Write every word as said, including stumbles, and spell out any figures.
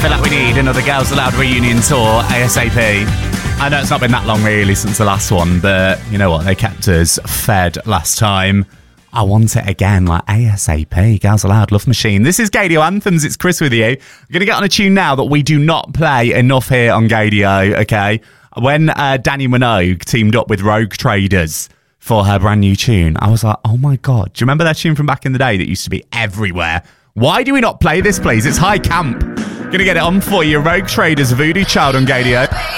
feel like we need another Girls Aloud reunion tour ASAP. I know it's not been that long really since the last one, but you know what? They kept us fed last time. I want it again, like ASAP. Girls Aloud, Love Machine. This is Gaydio Anthems. It's Chris with you. I'm going to get on a tune now that we do not play enough here on Gaydio, okay? When uh, Dannii Minogue teamed up with Rogue Traders for her brand new tune, I was like, oh my God. Do you remember that tune from back in the day that used to be everywhere? Why do we not play this, please? It's high camp. Going to get it on for you. Rogue Traders, Voodoo Child on Gaydio.